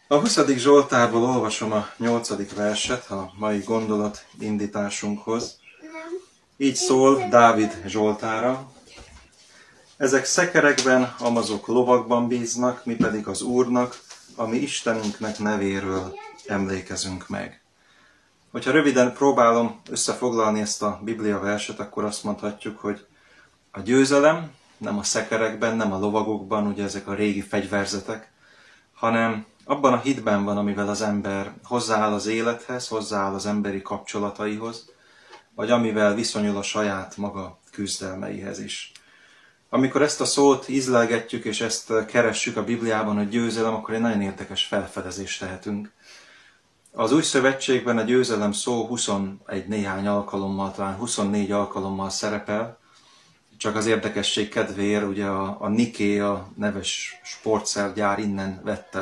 A 20. Zsoltárból olvasom a 8. verset a mai gondolat indításunkhoz. Így szól Dávid Zsoltára. Ezek szekerekben, amazok lovakban bíznak, mi pedig az Úrnak, a mi Istenünknek nevéről emlékezünk meg. Hogyha röviden próbálom összefoglalni ezt a Biblia verset, akkor azt mondhatjuk, hogy a győzelem nem a szekerekben, nem a lovagokban, ugye ezek a régi fegyverzetek, hanem abban a hitben van, amivel az ember hozzááll az élethez, hozzááll az emberi kapcsolataihoz, vagy amivel viszonyul a saját maga küzdelmeihez is. Amikor ezt a szót ízlelgetjük, és ezt keressük a Bibliában, hogy győzelem, akkor egy nagyon érdekes felfedezést tehetünk. Az Új Szövetségben a győzelem szó 21 néhány alkalommal, talán 24 alkalommal szerepel, csak az érdekesség kedvéért ugye a Nike, a neves sportszergyár innen vette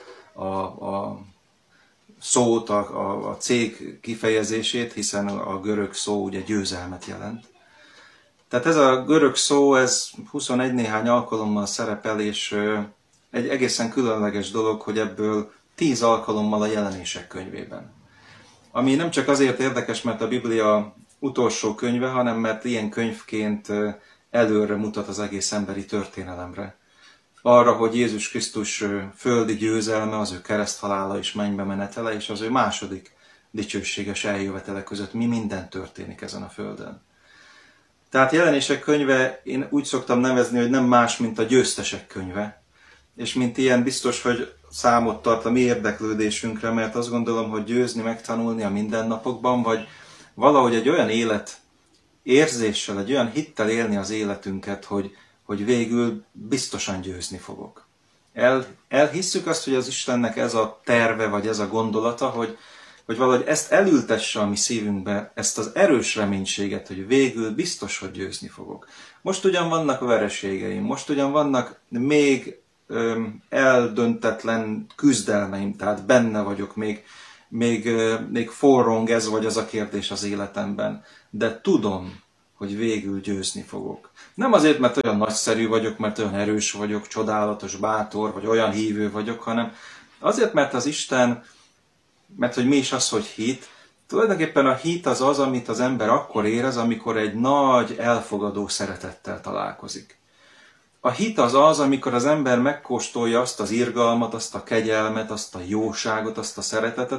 a szót, a cég kifejezését, hiszen a görög szó ugye győzelmet jelent. Tehát ez a görög szó, ez 21 néhány alkalommal szerepel, és egy egészen különleges dolog, hogy ebből 10 alkalommal a Jelenések könyvében. Ami nem csak azért érdekes, mert a Biblia utolsó könyve, hanem mert ilyen könyvként előre mutat az egész emberi történelemre. Arra, hogy Jézus Krisztus földi győzelme, az ő kereszthalála és mennybe menetele, és az ő második dicsőséges eljövetele között mi minden történik ezen a földön. Tehát Jelenések könyve, én úgy szoktam nevezni, hogy nem más, mint a győztesek könyve. És mint ilyen biztos, hogy számot tart a mi érdeklődésünkre, mert azt gondolom, hogy győzni, megtanulni a mindennapokban, vagy valahogy egy olyan élet érzéssel, egy olyan hittel élni az életünket, hogy végül biztosan győzni fogok. Elhisszük azt, hogy az Istennek ez a terve, vagy ez a gondolata, hogy valahogy ezt elültesse a mi szívünkbe, ezt az erős reménységet, hogy végül biztos, hogy győzni fogok. Most ugyan vannak vereségeim, most ugyan vannak még eldöntetlen küzdelmeim, tehát benne vagyok, még forrong ez vagy az a kérdés az életemben, de tudom, hogy végül győzni fogok. Nem azért, mert olyan nagyszerű vagyok, mert olyan erős vagyok, csodálatos, bátor, vagy olyan hívő vagyok, hanem azért, mert az Isten, mert hogy mi is az, hogy hit, tulajdonképpen a hit az az, amit az ember akkor érez, amikor egy nagy, elfogadó szeretettel találkozik. A hit az az, amikor az ember megkóstolja azt az irgalmat, azt a kegyelmet, azt a jóságot, azt a szeretetet,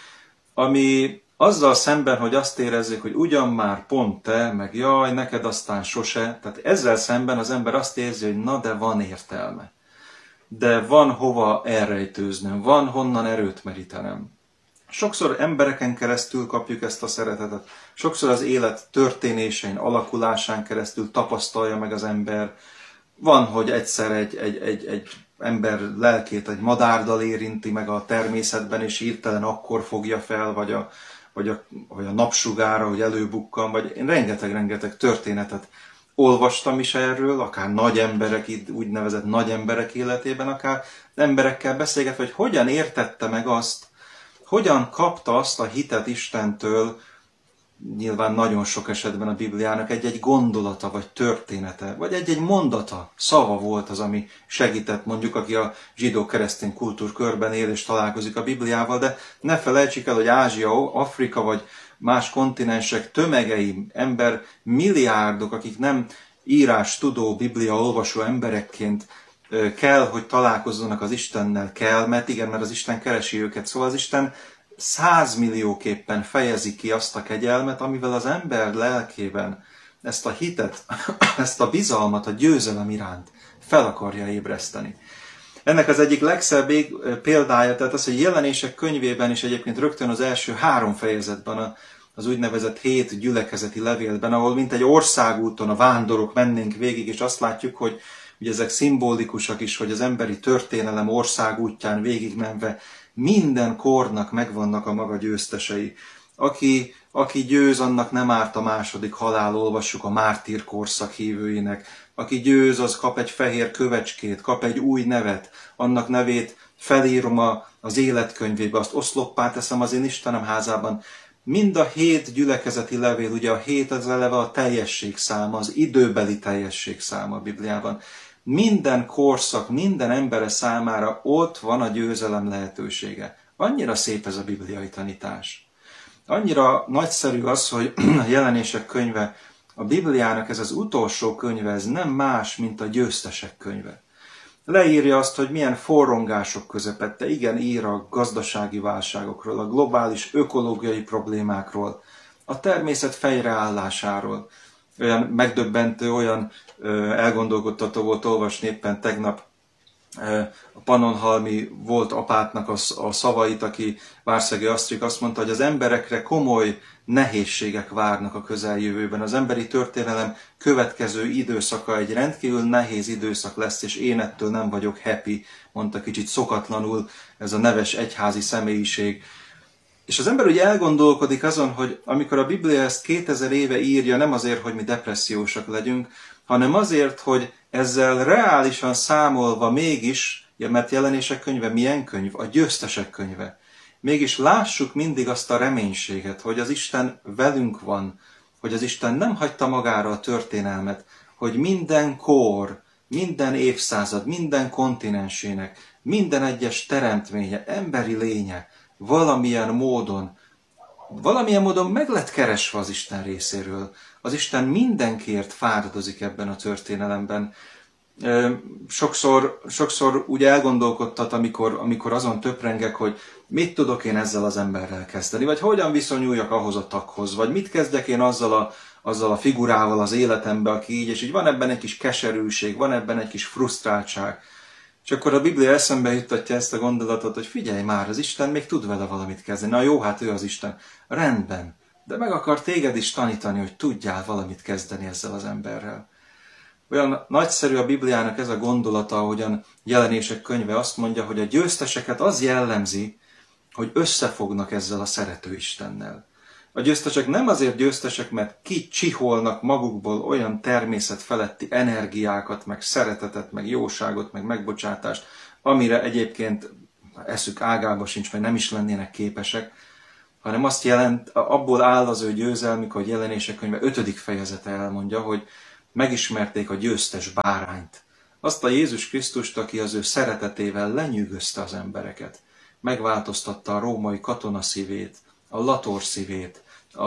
ami azzal szemben, hogy azt érezzük, hogy ugyan már pont te, meg jaj, neked aztán sose. Tehát ezzel szemben az ember azt érzi, hogy na de van értelme. De van hova elrejtőznöm, van honnan erőt merítenem. Sokszor embereken keresztül kapjuk ezt a szeretetet, sokszor az élet történésein, alakulásán keresztül tapasztalja meg az ember. Van, hogy egyszer egy ember lelkét egy madárdal érinti meg a természetben, és hirtelen akkor fogja fel, vagy a napsugára, hogy előbukkan, vagy én rengeteg történetet olvastam is erről, akár nagy emberek, úgynevezett nagy emberek életében, akár emberekkel beszélgetve, hogy hogyan értette meg azt, hogyan kapta azt a hitet Istentől, nyilván nagyon sok esetben a Bibliának egy gondolata, vagy története, vagy egy mondata, szava volt az, ami segített mondjuk, aki a zsidó-keresztény kultúrkörben él és találkozik a Bibliával, de ne felejtsük el, hogy Ázsia, Afrika, vagy más kontinensek tömegei, ember milliárdok, akik nem írás, tudó, Biblia olvasó emberekként kell, hogy találkozzanak az Istennel, mert az Isten keresi őket, szóval az Isten 100 millióképpen fejezi ki azt a kegyelmet, amivel az ember lelkében ezt a hitet, ezt a bizalmat a győzelem iránt fel akarja ébreszteni. Ennek az egyik legszebb példája, tehát az, hogy Jelenések könyvében is egyébként rögtön az első 3 fejezetben, az úgynevezett 7 gyülekezeti levélben, ahol mint egy országúton a vándorok mennénk végig, és azt látjuk, hogy ugye ezek szimbolikusak is, hogy az emberi történelem országútján végigmenve minden kornak megvannak a maga győztesei. Aki győz, annak nem árt a második halál, olvassuk a mártír korszak hívőinek. Aki győz, az kap egy fehér kövecskét, kap egy új nevet, annak nevét felírom az életkönyvébe, azt oszloppá teszem az én Istenem házában. Mind a 7 gyülekezeti levél, ugye a 7 az eleve a teljesség száma, az időbeli teljesség száma a Bibliában. Minden korszak, minden embere számára ott van a győzelem lehetősége. Annyira szép ez a bibliai tanítás. Annyira nagyszerű az, hogy a Jelenések könyve, a Bibliának ez az utolsó könyve, ez nem más, mint a győztesek könyve. Leírja azt, hogy milyen forrongások közepette, igen, ír a gazdasági válságokról, a globális ökológiai problémákról, a természet fejreállásáról. Olyan megdöbbentő, olyan elgondolkodtató volt olvasni éppen tegnap a Pannonhalmi volt apátnak a szavait, aki Várszegi Asztrik azt mondta, hogy az emberekre komoly nehézségek várnak a közeljövőben. Az emberi történelem következő időszaka egy rendkívül nehéz időszak lesz, és én ettől nem vagyok happy, mondta kicsit szokatlanul ez a neves egyházi személyiség. És az ember ugye elgondolkodik azon, hogy amikor a Biblia ezt 2000 éve írja, nem azért, hogy mi depressziósak legyünk, hanem azért, hogy ezzel reálisan számolva mégis, mert Jelenések könyve milyen könyv? A győztesek könyve. Mégis lássuk mindig azt a reménységet, hogy az Isten velünk van, hogy az Isten nem hagyta magára a történelmet, hogy minden kor, minden évszázad, minden kontinensének, minden egyes teremtménye, emberi lénye valamilyen módon meg lett keresve az Isten részéről. Az Isten mindenkiért fáradozik ebben a történelemben. Sokszor úgy elgondolkodtat, amikor azon töprengek, hogy mit tudok én ezzel az emberrel kezdeni, vagy hogyan viszonyuljak ahhoz a taghoz, vagy mit kezdjek én azzal a figurával az életembe, aki így, és így van ebben egy kis keserűség, van ebben egy kis frusztráltság. És akkor a Biblia eszembe juttatja ezt a gondolatot, hogy figyelj már, az Isten még tud vele valamit kezdeni. Na jó, hát ő az Isten. Rendben. De meg akar téged is tanítani, hogy tudjál valamit kezdeni ezzel az emberrel. Olyan nagyszerű a Bibliának ez a gondolata, ahogyan Jelenések könyve azt mondja, hogy a győzteseket az jellemzi, hogy összefognak ezzel a szerető Istennel. A győztesek nem azért győztesek, mert kicsiholnak magukból olyan természet feletti energiákat, meg szeretetet, meg jóságot, meg megbocsátást, amire egyébként eszük ágába sincs, vagy nem is lennének képesek, hanem azt jelent, abból áll az ő győzelmük, hogy Jelenések könyve 5. fejezete elmondja, hogy megismerték a győztes bárányt. Azt a Jézus Krisztust, aki az ő szeretetével lenyűgözte az embereket. Megváltoztatta a római katona szívét, a lator szívét,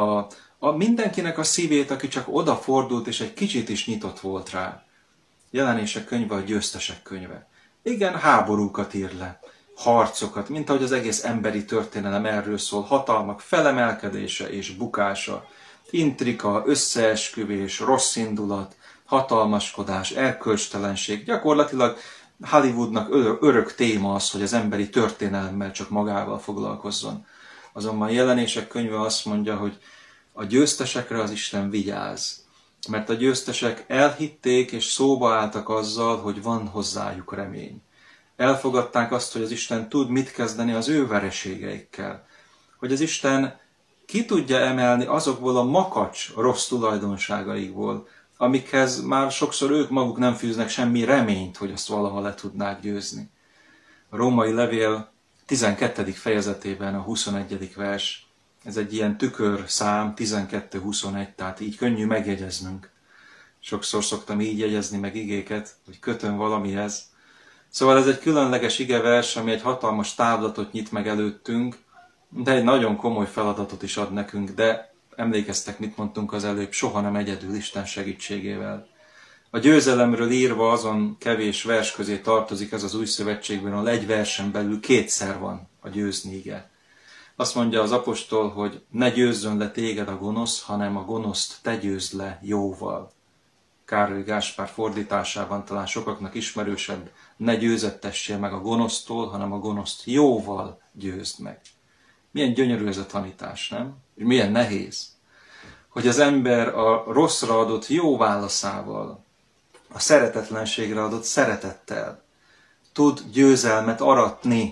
mindenkinek a szívét, aki csak odafordult, és egy kicsit is nyitott volt rá. Jelenések könyve a győztesek könyve. Igen, háborúkat ír le, harcokat, mint ahogy az egész emberi történelem erről szól, hatalmak felemelkedése és bukása, intrika, összeesküvés, rossz indulat, hatalmaskodás, erkölcstelenség. Gyakorlatilag Hollywoodnak örök téma az, hogy az emberi történelemmel csak magával foglalkozzon. Azonban Jelenések könyve azt mondja, hogy a győztesekre az Isten vigyáz. Mert a győztesek elhitték és szóba álltak azzal, hogy van hozzájuk remény. Elfogadták azt, hogy az Isten tud mit kezdeni az ő vereségeikkel. Hogy az Isten ki tudja emelni azokból a makacs rossz tulajdonságaikból, amikhez már sokszor ők maguk nem fűznek semmi reményt, hogy azt valaha le tudnák győzni. A római levél 12. fejezetében a 21. vers, ez egy ilyen tükörszám, 12-21, tehát így könnyű megjegyeznünk. Sokszor szoktam így jegyezni meg igéket, hogy kötöm valamihez. Szóval ez egy különleges igevers, ami egy hatalmas távlatot nyit meg előttünk, de egy nagyon komoly feladatot is ad nekünk, de emlékeztek, mit mondtunk az előbb, soha nem egyedül Isten segítségével. A győzelemről írva azon kevés vers közé tartozik ez az új szövetségben, ahol egy versen belül 2-szer van a győzni ige. Azt mondja az apostol, hogy ne győzzön le téged a gonosz, hanem a gonoszt te győzd le jóval. Károly Gáspár fordításában talán sokaknak ismerősebb, ne győzettessél meg a gonosztól, hanem a gonoszt jóval győzd meg. Milyen gyönyörű ez a tanítás, nem? És milyen nehéz, hogy az ember a rosszra adott jó válaszával, a szeretetlenségre adott szeretettel tud győzelmet aratni.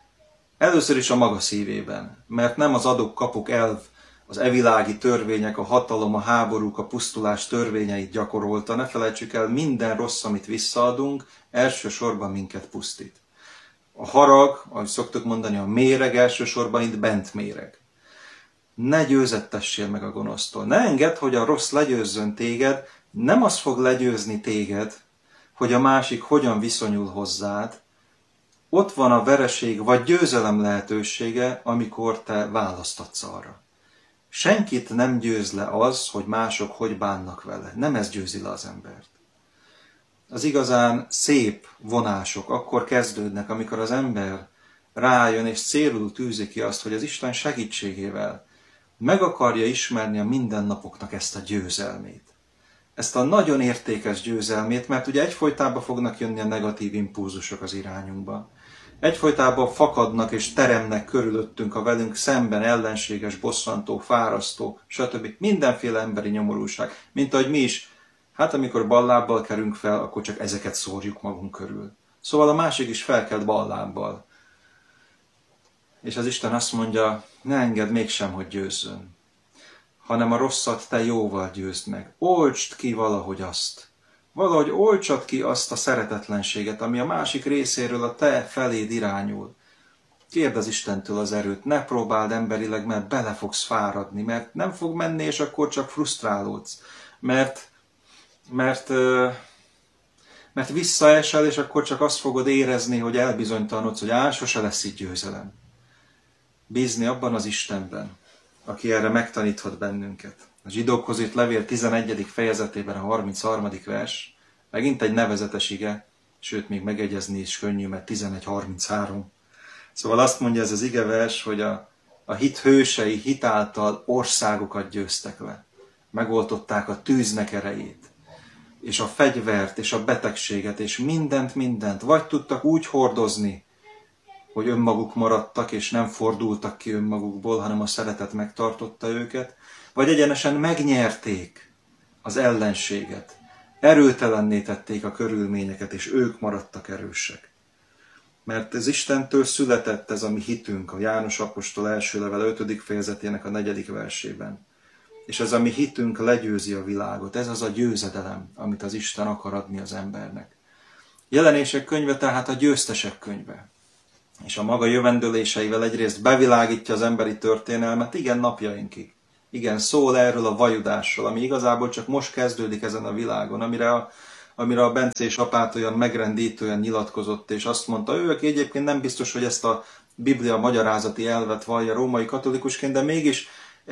Először is a maga szívében, mert nem az adok-kapok elv, az evilági törvények, a hatalom, a háborúk, a pusztulás törvényeit gyakorolta. Ne felejtsük el, minden rossz, amit visszaadunk, elsősorban minket pusztít. A harag, ahogy szoktuk mondani, a méreg elsősorban itt bent méreg. Ne győzettessél meg a gonosztól. Ne engedd, hogy a rossz legyőzzön téged, nem az fog legyőzni téged, hogy a másik hogyan viszonyul hozzád, ott van a vereség vagy győzelem lehetősége, amikor te választatsz arra. Senkit nem győz le az, hogy mások hogy bánnak vele. Nem ez győzi le az embert. Az igazán szép vonások akkor kezdődnek, amikor az ember rájön és célul tűzi ki azt, hogy az Isten segítségével meg akarja ismerni a mindennapoknak ezt a győzelmét. Ezt a nagyon értékes győzelmét, mert ugye egyfolytában fognak jönni a negatív impulzusok az irányunkba. Egyfolytában fakadnak és teremnek körülöttünk a velünk szemben ellenséges, bosszantó, fárasztó, stb. Mindenféle emberi nyomorúság. Mint ahogy mi is, hát amikor ballábbal kerünk fel, akkor csak ezeket szórjuk magunk körül. Szóval a másik is felkelt ballábbal. És az Isten azt mondja, ne engedd mégsem, hogy győzzön, hanem a rosszat te jóval győzd meg. Oltsd ki valahogy azt. Valahogy oltsad ki azt a szeretetlenséget, ami a másik részéről a te feléd irányul. Kérd az Istentől az erőt, ne próbáld emberileg, mert bele fogsz fáradni, mert nem fog menni, és akkor csak frusztrálódsz. Mert visszaesel, és akkor csak azt fogod érezni, hogy elbizonytalanodsz, hogy sose lesz így győzelem. Bízni abban az Istenben, aki erre megtaníthat bennünket. A Zsidókhoz írt levél 11. fejezetében a 33. vers, megint egy nevezetes ige, sőt, még megegyezni is könnyű, mert 11.33. Szóval azt mondja ez az igevers, hogy a hit hősei hitáltal országokat győztek le. Megoltották a tűznek erejét, és a fegyvert, és a betegséget, és mindent, vagy tudtak úgy hordozni, hogy önmaguk maradtak, és nem fordultak ki önmagukból, hanem a szeretet megtartotta őket, vagy egyenesen megnyerték az ellenséget, erőtelenné tették a körülményeket, és ők maradtak erősek. Mert ez Istentől született ez a mi hitünk, a János apostol első levele 5. fejezetének a 4. versében. És ez a mi hitünk legyőzi a világot. Ez az a győzedelem, amit az Isten akar adni az embernek. Jelenések könyve tehát a győztesek könyve. És a maga jövendőléseivel egyrészt bevilágítja az emberi történelmet, igen, napjainkig. Igen, szól erről a vajudásról, ami igazából csak most kezdődik ezen a világon, amire a bencés apát olyan megrendítően nyilatkozott, és azt mondta, aki egyébként nem biztos, hogy ezt a Biblia magyarázati elvet vallja római katolikusként, de mégis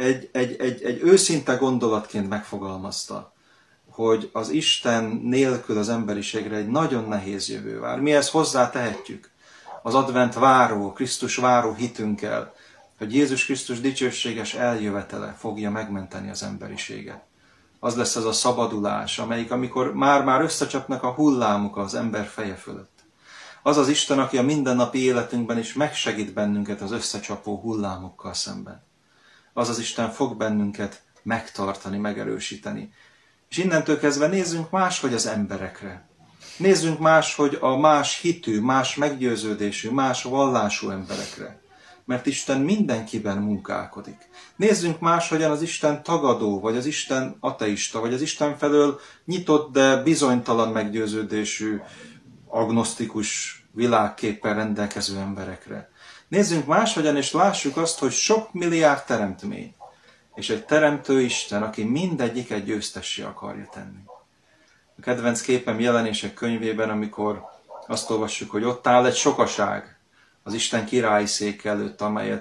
egy őszinte gondolatként megfogalmazta, hogy az Isten nélkül az emberiségre egy nagyon nehéz jövő vár. Mi ezt hozzátehetjük az advent váró, Krisztus váró hitünkkel, hogy Jézus Krisztus dicsőséges eljövetele fogja megmenteni az emberiséget. Az lesz az a szabadulás, amelyik, amikor már összecsapnak a hullámok az ember feje fölött. Az az Isten, aki a mindennapi életünkben is megsegít bennünket az összecsapó hullámokkal szemben. Az az Isten fog bennünket megtartani, megerősíteni. És innentől kezdve nézzünk máshogy az emberekre. Nézzünk máshogy a más hitű, más meggyőződésű, más vallású emberekre. Mert Isten mindenkiben munkálkodik. Nézzünk máshogyan az Isten tagadó, vagy az Isten ateista, vagy az Isten felől nyitott, de bizonytalan meggyőződésű, agnosztikus világképpen rendelkező emberekre. Nézzünk máshogyan, és lássuk azt, hogy sok milliárd teremtmény, és egy teremtő Isten, aki mindegyiket győztessé akarja tenni. A kedvenc képem Jelenések könyvében, amikor azt olvassuk, hogy ott áll egy sokaság az Isten királyi szék előtt,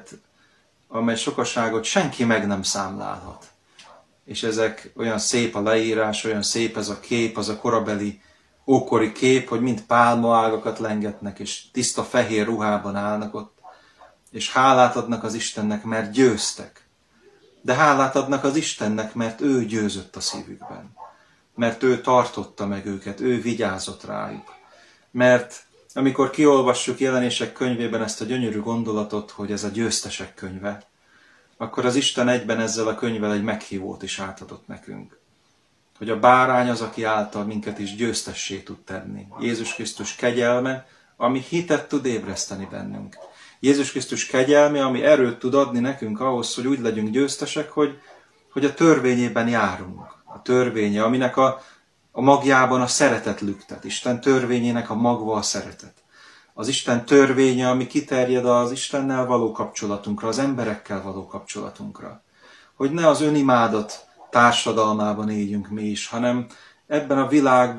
amely sokaságot senki meg nem számlálhat. És ezek olyan szép a leírás, olyan szép ez a kép, az a korabeli, ókori kép, hogy mind pálmaágakat lengetnek, és tiszta fehér ruhában állnak ott, és hálát adnak az Istennek, mert győztek. De hálát adnak az Istennek, mert ő győzött a szívükben. Mert ő tartotta meg őket, ő vigyázott rájuk. Mert amikor kiolvassuk Jelenések könyvében ezt a gyönyörű gondolatot, hogy ez a győztesek könyve, akkor az Isten egyben ezzel a könyvvel egy meghívót is átadott nekünk. Hogy a bárány az, aki által minket is győztessé tud tenni. Jézus Krisztus kegyelme, ami hitet tud ébreszteni bennünk. Jézus Krisztus kegyelme, ami erőt tud adni nekünk ahhoz, hogy úgy legyünk győztesek, hogy a törvényében járunk. A törvénye, aminek a magjában a szeretet lüktet. Isten törvényének a magva a szeretet. Az Isten törvénye, ami kiterjed az Istennel való kapcsolatunkra, az emberekkel való kapcsolatunkra. Hogy ne az önimádat társadalmában éljünk mi is, hanem ebben a világban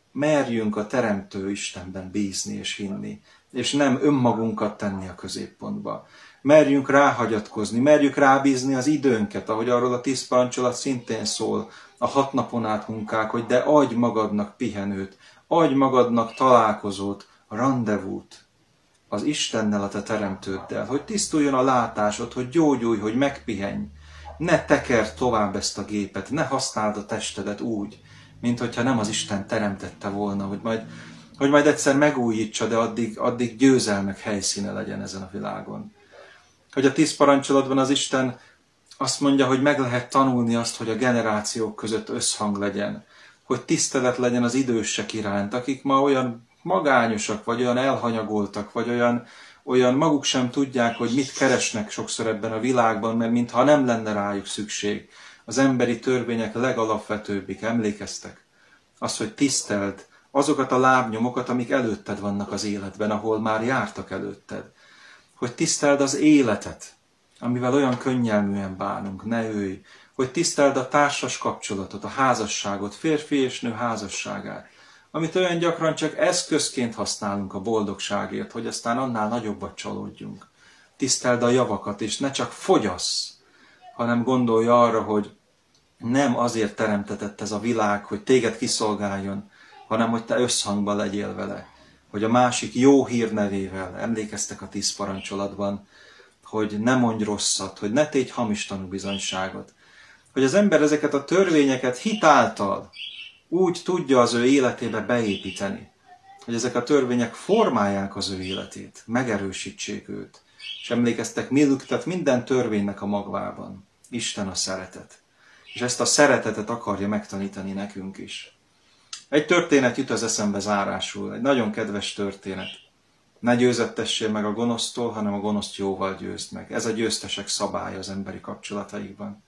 merjünk a Teremtő Istenben bízni és hinni, és nem önmagunkat tenni a középpontba. Merjünk ráhagyatkozni, merjük rábízni az időnket, ahogy arról a 10 parancsolat szintén szól, a 6 napon át munkák, hogy de adj magadnak pihenőt, adj magadnak találkozót, rendezvút az Istennel, a te teremtőddel, hogy tisztuljon a látásod, hogy gyógyulj, hogy megpihenj. Ne tekerd tovább ezt a gépet, ne használd a testedet úgy, mint hogyha nem az Isten teremtette volna, hogy majd egyszer megújítsa, de addig győzelmek helyszíne legyen ezen a világon. Hogy a 10 parancsolatban az Isten azt mondja, hogy meg lehet tanulni azt, hogy a generációk között összhang legyen, hogy tisztelet legyen az idősek iránt, akik ma olyan magányosak, vagy olyan elhanyagoltak, vagy olyan maguk sem tudják, hogy mit keresnek sokszor ebben a világban, mert mintha nem lenne rájuk szükség. Az emberi törvények legalapvetőbbik, emlékeztek? Az, hogy tiszteld azokat a lábnyomokat, amik előtted vannak az életben, ahol már jártak előtted. Hogy tiszteld az életet, amivel olyan könnyelműen bánunk, ne őj. Hogy tiszteld a társas kapcsolatot, a házasságot, férfi és nő házasságát, amit olyan gyakran csak eszközként használunk a boldogságért, hogy aztán annál nagyobbat csalódjunk. Tiszteld a javakat, és ne csak fogyasz, hanem gondolj arra, hogy nem azért teremtetett ez a világ, hogy téged kiszolgáljon, hanem hogy te összhangban legyél vele. Hogy a másik jó hírnevével, emlékeztek a 10 parancsolatban, hogy ne mondj rosszat, hogy ne tégy hamis tanúbizonyságot. Hogy az ember ezeket a törvényeket hitáltal úgy tudja az ő életébe beépíteni, hogy ezek a törvények formálják az ő életét, megerősítsék őt. És emlékeztek, mi lüktet minden törvénynek a magvában? Isten a szeretet. És ezt a szeretetet akarja megtanítani nekünk is. Egy történet jut az eszembe zárásul, egy nagyon kedves történet. Ne győzettessél meg a gonosztól, hanem a gonoszt jóval győzd meg. Ez a győztesek szabálya az emberi kapcsolataikban.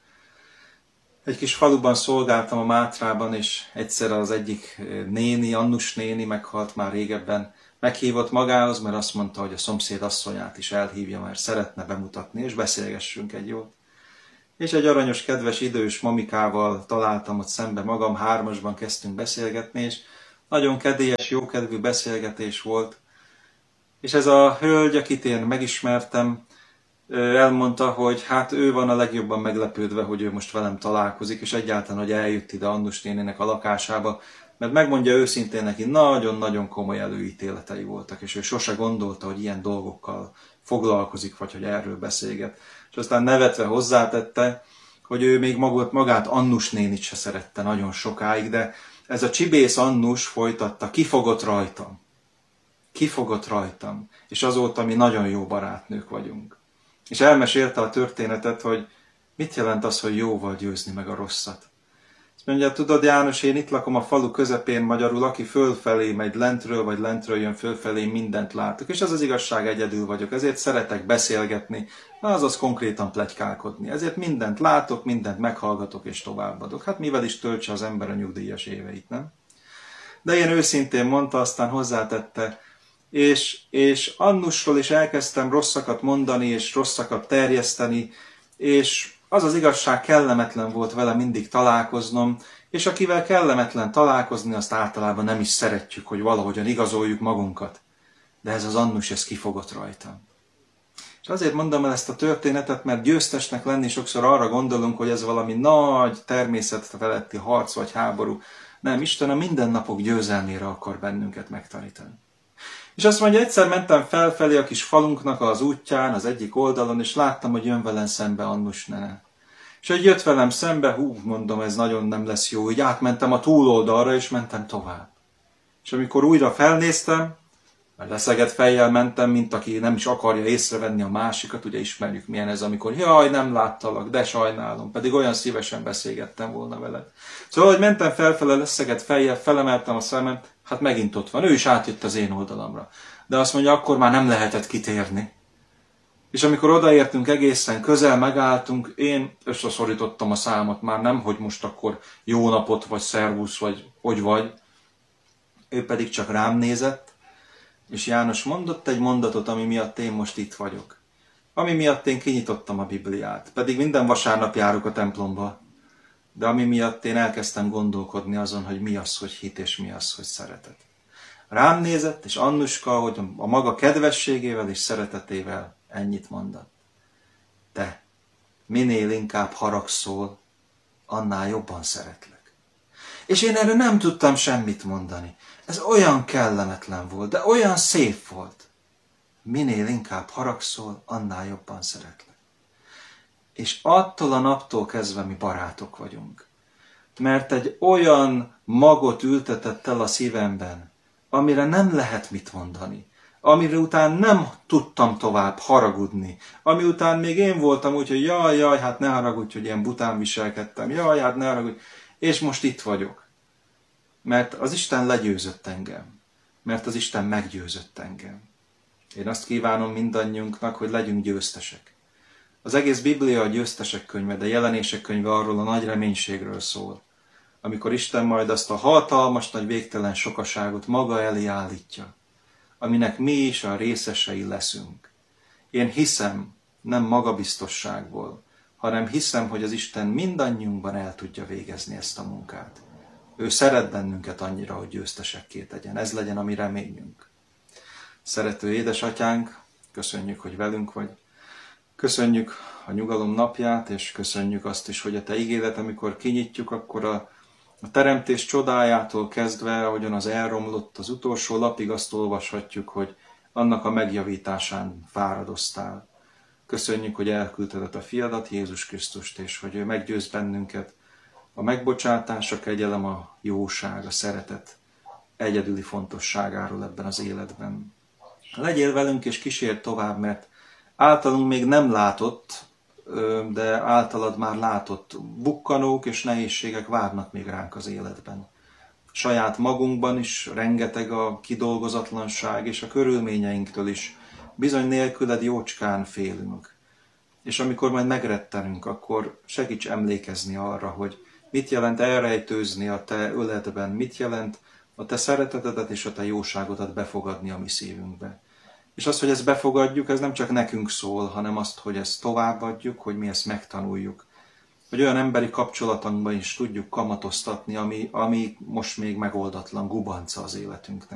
Egy kis faluban szolgáltam a Mátrában, és egyszer az egyik néni, Annus néni meghalt már régebben, meghívott magához, mert azt mondta, hogy a szomszéd asszonyát is elhívja, mert szeretne bemutatni, és beszélgessünk egy jót. És egy aranyos, kedves, idős mamikával találtam ott szembe magam, 3-asban kezdtünk beszélgetni, és nagyon kedélyes, jókedvű beszélgetés volt. És ez a hölgy, akit én megismertem, elmondta, hogy hát ő van a legjobban meglepődve, hogy ő most velem találkozik, és egyáltalán, hogy eljött ide Annus néninek a lakásába, mert megmondja őszintén neki, nagyon-nagyon komoly előítéletei voltak, és ő sose gondolta, hogy ilyen dolgokkal foglalkozik, vagy hogy erről beszélget. És aztán nevetve hozzátette, hogy ő még magát Annus nénit se szerette nagyon sokáig, de ez a csibész Annus folytatta, kifogott rajtam. Kifogott rajtam, és azóta mi nagyon jó barátnők vagyunk. És elmesélte a történetet, hogy mit jelent az, hogy jóval győzni meg a rosszat. Azt mondja, tudod János, én itt lakom a falu közepén, magyarul, aki fölfelé megy lentről, vagy lentről jön fölfelé, mindent látok. És az az igazság, egyedül vagyok, ezért szeretek beszélgetni, azaz konkrétan pletykálkodni. Ezért mindent látok, mindent meghallgatok és továbbadok. Hát mivel is töltse az ember a nyugdíjas éveit, nem? De ilyen őszintén mondta, aztán hozzátette, és Annusról is elkezdtem rosszakat mondani, és rosszakat terjeszteni, és az az igazság, kellemetlen volt vele mindig találkoznom, és akivel kellemetlen találkozni, azt általában nem is szeretjük, hogy valahogyan igazoljuk magunkat. De ez az Annus, ez kifogott rajtam. És azért mondom el ezt a történetet, mert győztesnek lenni sokszor arra gondolunk, hogy ez valami nagy természetfeletti harc vagy háború. Nem, Isten a mindennapok győzelmére akar bennünket megtanítani. És azt mondja, egyszer mentem felfelé a kis falunknak az útján, az egyik oldalon, és láttam, hogy jön velem szembe Annus nene. És hogy jött velem szembe, mondom, ez nagyon nem lesz jó, így átmentem a túloldalra, és mentem tovább. És amikor újra felnéztem, mert leszegett fejjel mentem, mint aki nem is akarja észrevenni a másikat, ugye ismerjük milyen ez, amikor jaj, nem láttalak, de sajnálom, pedig olyan szívesen beszélgettem volna veled. Szóval, hogy mentem felfele, leszegett fejjel, felemeltem a szemem, hát megint ott van, ő is átjött az én oldalamra. De azt mondja, akkor már nem lehetett kitérni. És amikor odaértünk egészen közel, megálltunk, én összeszorítottam a számat, már nem, hogy most akkor jó napot, vagy szervusz, vagy hogy vagy. Ő pedig csak rám nézett, és János mondott egy mondatot, ami miatt én most itt vagyok. Ami miatt én kinyitottam a Bibliát. Pedig minden vasárnap járok a templomba. de ami miatt én elkezdtem gondolkodni azon, hogy mi az, hogy hit, és mi az, hogy szeretet. Rám nézett, és Annuska, hogy a maga kedvességével és szeretetével ennyit mondott. Te minél inkább haragszol, annál jobban szeretlek. És én erre nem tudtam semmit mondani. Ez olyan kellemetlen volt, de olyan szép volt. Minél inkább haragszol, annál jobban szeretlek. És attól a naptól kezdve mi barátok vagyunk. Mert egy olyan magot ültetett el a szívemben, amire nem lehet mit mondani, amire után nem tudtam tovább haragudni, ami után még én voltam úgy, hogy jaj, hát ne haragudj, hogy ilyen bután viselkedtem, jaj, hát ne haragudj, és most itt vagyok. Mert az Isten legyőzött engem, mert az Isten meggyőzött engem. Én azt kívánom mindannyiunknak, hogy legyünk győztesek. Az egész Biblia a győztesek könyve, de Jelenések könyve arról a nagy reménységről szól, amikor Isten majd azt a hatalmas, nagy végtelen sokaságot maga elé állítja, aminek mi is a részesei leszünk. Én hiszem, nem magabiztosságból, hanem hiszem, hogy az Isten mindannyiunkban el tudja végezni ezt a munkát. Ő szeret bennünket annyira, hogy győztesekké tegyen. Ez legyen a mi reményünk. Szerető édesatyánk, köszönjük, hogy velünk vagy. Köszönjük a nyugalom napját, és köszönjük azt is, hogy a Te igédet, amikor kinyitjuk, akkor a teremtés csodájától kezdve, ahogyan az elromlott az utolsó lapig, azt olvashatjuk, hogy annak a megjavításán fáradoztál. Köszönjük, hogy elküldted a fiadat, Jézus Krisztust, és hogy ő meggyőz bennünket a megbocsátás, a kegyelem, a jóság, a szeretet egyedüli fontosságáról ebben az életben. Legyél velünk és kísérd tovább, mert általunk még nem látott, de általad már látott bukkanók és nehézségek várnak még ránk az életben. Saját magunkban is rengeteg a kidolgozatlanság, és a körülményeinktől is bizony nélküled jócskán félünk. És amikor majd megrettenünk, akkor segíts emlékezni arra, hogy mit jelent elrejtőzni a Te öletben, mit jelent a Te szeretetedet és a Te jóságodat befogadni a mi szívünkbe. És az, hogy ezt befogadjuk, ez nem csak nekünk szól, hanem azt, hogy ezt továbbadjuk, hogy mi ezt megtanuljuk. Hogy olyan emberi kapcsolatunkban is tudjuk kamatoztatni, ami most még megoldatlan gubanca az életünknek.